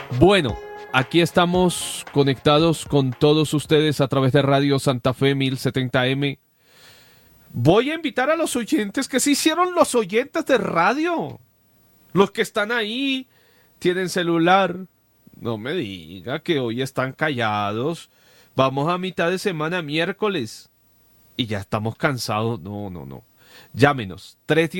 Bueno, aquí estamos conectados con todos ustedes a través de Radio Santa Fe 1070M. Voy a invitar a los oyentes que se hicieron los oyentes de radio. Los que están ahí, tienen celular. No me diga que hoy están callados. Vamos a mitad de semana, miércoles. Y ya estamos cansados. No. Llámenos.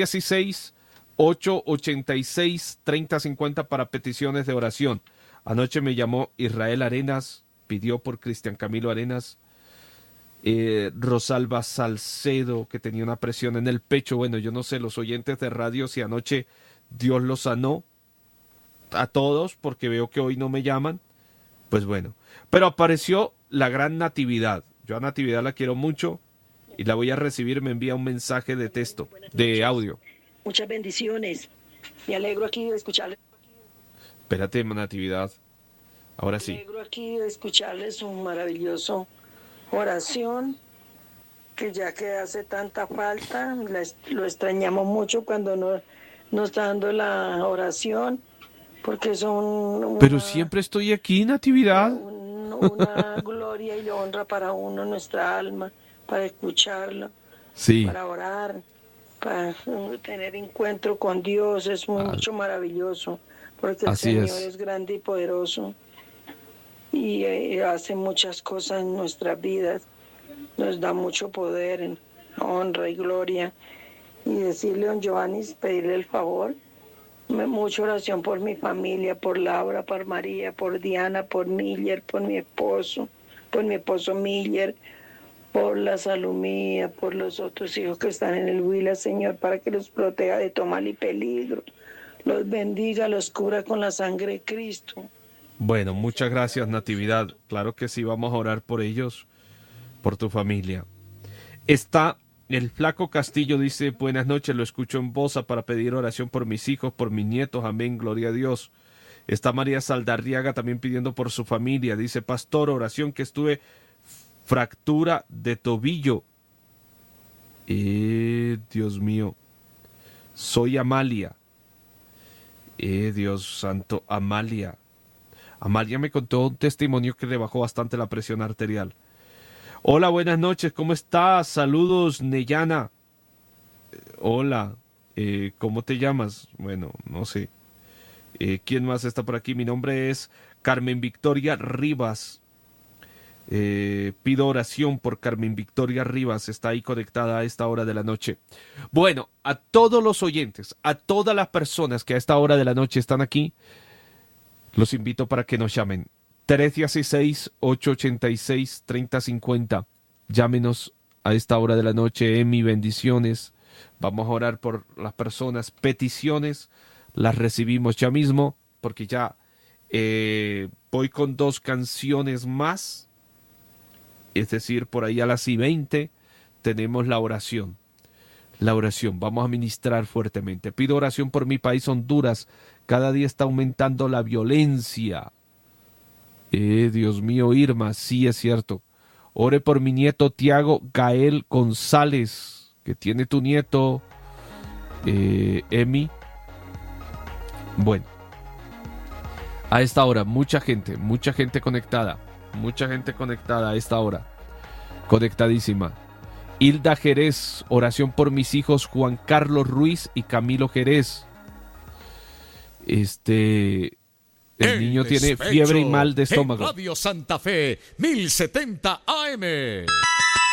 316-886-3050 para peticiones de oración. Anoche me llamó Israel Arenas, pidió por Cristian Camilo Arenas. Rosalba Salcedo, que tenía una presión en el pecho. Bueno, yo no sé, los oyentes de radio, si anoche Dios los sanó a todos, porque veo que hoy no me llaman. Pues bueno, pero apareció la gran Natividad. Yo a Natividad la quiero mucho y la voy a recibir. Me envía un mensaje de texto, de audio. Muchas bendiciones. Me alegro aquí de escucharles. Espérate, Natividad. Ahora sí. Me alegro aquí de escucharles un maravilloso oración, que ya que hace tanta falta, lo extrañamos mucho cuando no está dando la oración, porque son Pero siempre estoy aquí, Natividad. Una gloria y honra para uno, nuestra alma, para escucharlo, sí, para orar, para tener encuentro con Dios. Es mucho maravilloso, porque el Señor es grande y poderoso y hace muchas cosas en nuestras vidas. Nos da mucho poder, honra y gloria. Y decirle a don Giovanni, pedirle el favor, mucha oración por mi familia, por Laura, por María, por Diana, por Miller, por mi esposo Miller, por la salud mía, por los otros hijos que están en el Huila, Señor, para que los proteja de todo mal y peligro, los bendiga, los cubra con la sangre de Cristo. Bueno, muchas gracias, Natividad. Claro que sí, vamos a orar por ellos, por tu familia. Está el Flaco Castillo, dice: buenas noches, lo escucho en Bosa para pedir oración por mis hijos, por mis nietos, amén, gloria a Dios. Está María Saldarriaga también pidiendo por su familia, dice: pastor, oración que estuve fractura de tobillo. Dios mío, soy Amalia. Dios santo, Amalia. Amalia me contó un testimonio que le bajó bastante la presión arterial. Hola, buenas noches, ¿cómo estás? Saludos, Neyana. Hola, ¿cómo te llamas? Bueno, no sé. ¿Quién más está por aquí? Mi nombre es Carmen Victoria Rivas. Pido oración por Carmen Victoria Rivas, está ahí conectada a esta hora de la noche. Bueno, a todos los oyentes, a todas las personas que a esta hora de la noche están aquí, los invito para que nos llamen. 316-886-3050. Llámenos a esta hora de la noche. Emi, bendiciones. Vamos a orar por las personas. Peticiones las recibimos ya mismo, porque ya voy con 2 canciones más. Es decir, por ahí a las 20 tenemos la oración. La oración, vamos a ministrar fuertemente. Pido oración por mi país, Honduras. Cada día está aumentando la violencia. Dios mío, Irma, sí es cierto. Ore por mi nieto Tiago Gael González, que tiene tu nieto, Emi. Bueno, a esta hora, mucha gente conectada. Mucha gente conectada a esta hora. Conectadísima. Hilda Jerez, oración por mis hijos Juan Carlos Ruiz y Camilo Jerez. El niño tiene fiebre y mal de estómago. Radio Santa Fe 1070 AM.